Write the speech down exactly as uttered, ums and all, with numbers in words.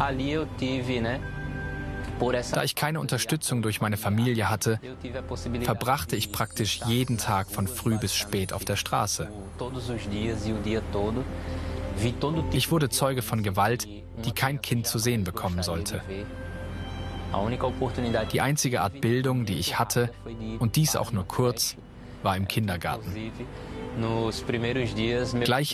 Da ich keine Unterstützung durch meine Familie hatte, verbrachte ich praktisch jeden Tag von früh bis spät auf der Straße. Ich wurde Zeuge von Gewalt, die kein Kind zu sehen bekommen sollte. Die einzige Art Bildung, die ich hatte, und dies auch nur kurz, war im Kindergarten. Gleich